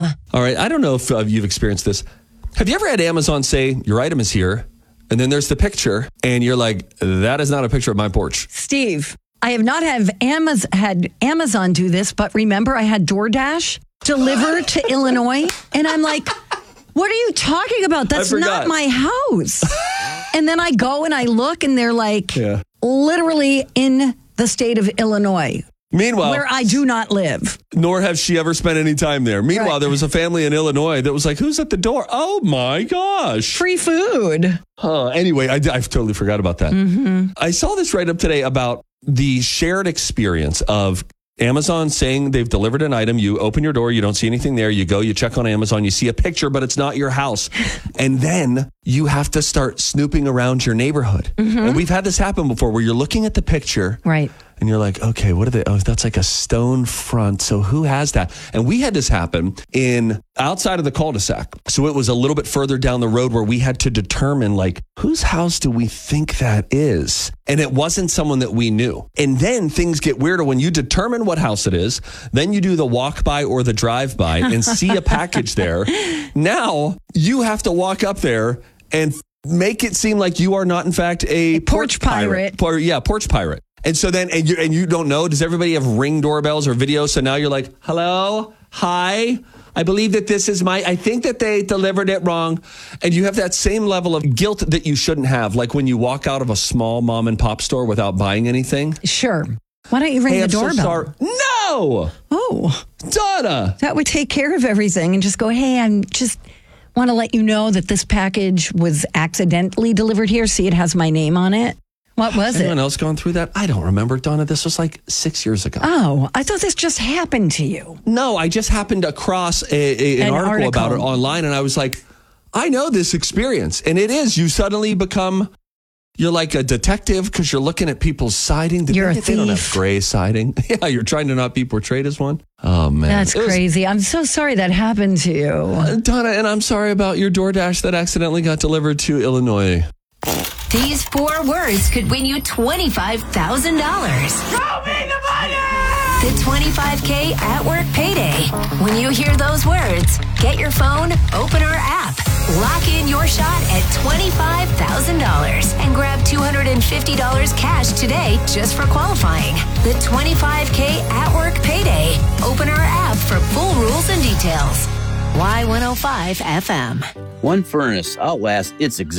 All right. I don't know if you've experienced this. Have you ever had Amazon say, your item is here, and then there's the picture, and you're like, that is not a picture of my porch? Steve, I have not had Amazon do this, but remember I had DoorDash deliver to Illinois, and I'm like, what are you talking about? That's not my house. And then I go and I look, and they're like, literally in the state of Illinois. Meanwhile, where I do not live. Nor has she ever spent any time there. Meanwhile, there was a family in Illinois that was like, who's at the door? Oh, my gosh. Free food. Anyway, I totally forgot about that. Mm-hmm. I saw this write-up today about the shared experience of Amazon saying they've delivered an item. You open your door, you don't see anything there. You go, you check on Amazon, you see a picture, but it's not your house. And then you have to start snooping around your neighborhood. Mm-hmm. And we've had this happen before where you're looking at the picture. Right. And you're like, okay, what are they? Oh, that's like a stone front. So who has that? And we had this happen outside of the cul-de-sac. So it was a little bit further down the road where we had to determine, like, whose house do we think that is? And it wasn't someone that we knew. And then things get weirder when you determine what house it is. Then you do the walk by or the drive by and see a package there. Now you have to walk up there and make it seem like you are not, in fact, a porch pirate. Porch pirate. And so then, and you don't know, does everybody have Ring doorbells or videos? So now you're like, hello, hi, I believe that this is I think that they delivered it wrong. And you have that same level of guilt that you shouldn't have. Like when you walk out of a small mom and pop store without buying anything. Sure. Why don't you ring the doorbell? So sorry. No. Oh. Donna. That would take care of everything and just go, hey, I'm just want to let you know that this package was accidentally delivered here. See, it has my name on it. What was it? Anyone else gone through that? I don't remember, Donna. This was like 6 years ago. Oh, I thought this just happened to you. No, I just happened across an article about it online, and I was like, I know this experience. And it is. You suddenly become, you're like a detective because you're looking at people's siding. You're a thief. They don't have gray siding. Yeah, you're trying to not be portrayed as one. Oh, man. That's crazy. I'm so sorry that happened to you. Donna, and I'm sorry about your DoorDash that accidentally got delivered to Illinois. These 4 words could win you $25,000. Show me the money! The 25K at work payday. When you hear those words, get your phone, open our app, lock in your shot at $25,000 and grab $250 cash today just for qualifying. The 25K at work payday. Open our app for full rules and details. Y105 FM. One furnace outlasts its